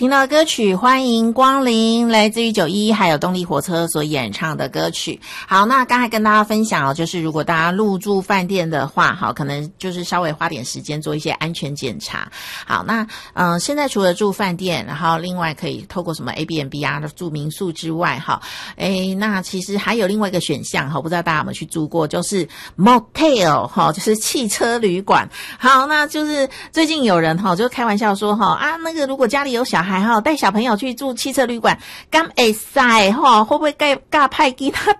听到歌曲欢迎光临，来自于91还有动力火车所演唱的歌曲。好，那刚才跟大家分享哦，就是如果大家入住饭店的话，好，可能就是稍微花点时间做一些安全检查。好，那现在除了住饭店，然后另外可以透过什么 Airbnb 啊住民宿之外，哈，那其实还有另外一个选项哈，不知道大家有没有去住过，就是 motel 哈，就是汽车旅馆。好，那就是最近有人哈就开玩笑说哈那个如果家里有小孩哈，带小朋友去住汽车旅馆，敢会使哈？会不会尬派给他